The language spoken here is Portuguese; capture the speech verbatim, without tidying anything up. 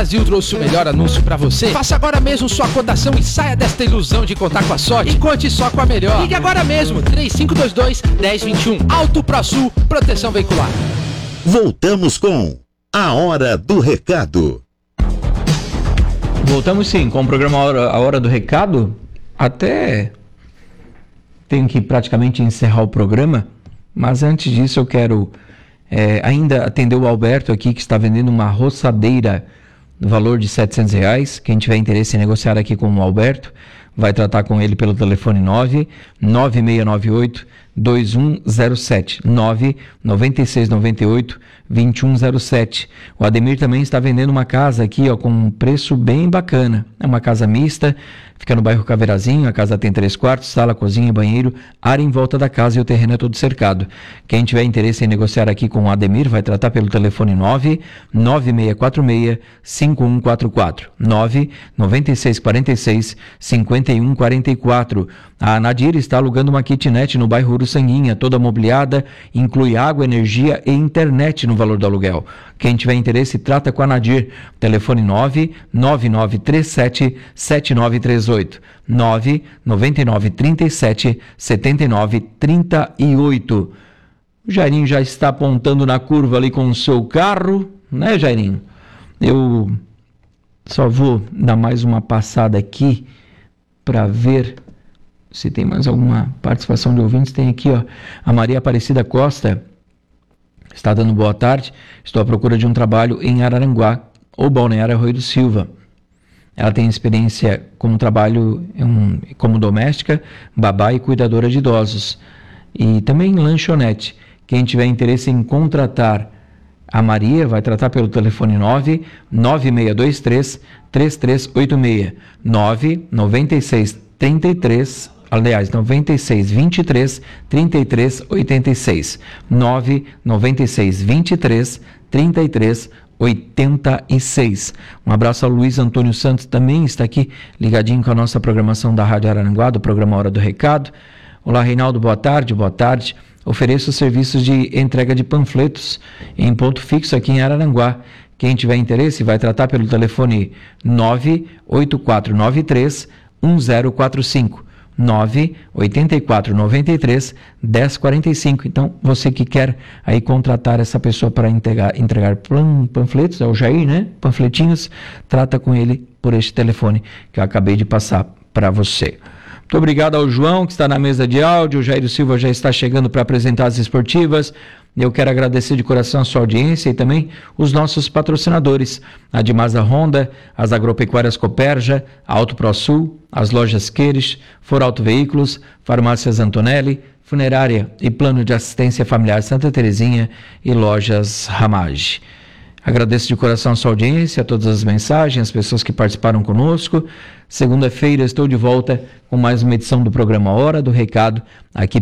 Brasil trouxe o melhor anúncio pra você. Faça agora mesmo sua cotação e saia desta ilusão de contar com a sorte. E conte só com a melhor. Ligue agora mesmo, três cinco dois dois, um zero dois um. Auto ProSul, proteção veicular. Voltamos com A Hora do Recado. Voltamos sim com o programa A Hora, a Hora do Recado. Até tenho que praticamente encerrar o programa, mas antes disso eu quero é, ainda atender o Alberto aqui, que está vendendo uma roçadeira no valor de setecentos reais. Quem tiver interesse em negociar aqui com o Alberto, vai tratar com ele pelo telefone nove nove seis nove oito, dois um zero sete, nove nove seis nove oito, dois um zero sete. O Ademir também está vendendo uma casa aqui, ó, com um preço bem bacana. É uma casa mista, fica no bairro Caveirazinho. A casa tem três quartos, sala, cozinha e banheiro, área em volta da casa e o terreno é todo cercado. Quem tiver interesse em negociar aqui com o Ademir, vai tratar pelo telefone nove nove seis quatro seis, cinco um quatro quatro, nove nove seis quatro seis, cinco um quatro quatro. A Nadir está alugando uma kitnet no bairro Uruçanguinha, toda mobiliada, inclui água, energia e internet no valor do aluguel. Quem tiver interesse, trata com a Nadir. Telefone nove nove nove três sete, sete nove três oito, nove nove nove três sete, sete nove três oito. O Jairinho já está apontando na curva ali com o seu carro, né, Jairinho? Eu só vou dar mais uma passada aqui para ver se tem mais alguma participação de ouvintes. Tem aqui, ó, a Maria Aparecida Costa está dando boa tarde. Estou à procura de um trabalho em Araranguá ou Balneário Arroio do Silva. Ela tem experiência como trabalho um, como doméstica, babá e cuidadora de idosos. E também em lanchonete. Quem tiver interesse em contratar a Maria, vai tratar pelo telefone nove nove seis dois três, três três oito seis, nove nove seis trinta e três, aliás, nove seis dois três, trinta e três oitenta e seis, nove nove seis dois três, trinta e três oitenta e seis. Um abraço ao Luiz Antônio Santos, também está aqui ligadinho com a nossa programação da Rádio Araranguá, do programa Hora do Recado. Olá, Reinaldo, boa tarde, boa tarde. Ofereço serviços de entrega de panfletos em ponto fixo aqui em Araranguá. Quem tiver interesse, vai tratar pelo telefone nove oito quatro nove três, um zero quatro cinco, nove oito quatro nove três, um zero quatro cinco. Então, você que quer aí contratar essa pessoa para entregar, entregar panfletos, é o Jair, né? Panfletinhos, trata com ele por este telefone que eu acabei de passar para você. Muito obrigado ao João, que está na mesa de áudio. O Jair Silva já está chegando para apresentar as esportivas. Eu quero agradecer de coração a sua audiência e também os nossos patrocinadores, a Dimasa Honda, as Agropecuárias Cooperja, a Auto ProSul, as lojas Queires, For Auto Veículos, Farmácias Antonelli, Funerária e Plano de Assistência Familiar Santa Terezinha e Lojas Ramage. Agradeço de coração a sua audiência, a todas as mensagens, as pessoas que participaram conosco. Segunda-feira estou de volta com mais uma edição do programa Hora do Recado, aqui